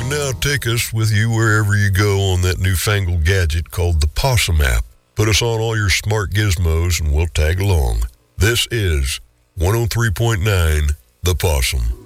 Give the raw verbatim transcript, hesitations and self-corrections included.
can now take us with you wherever you go on that newfangled gadget called the Possum app. Put us on all your smart gizmos and we'll tag along. This is one oh three point nine The Possum.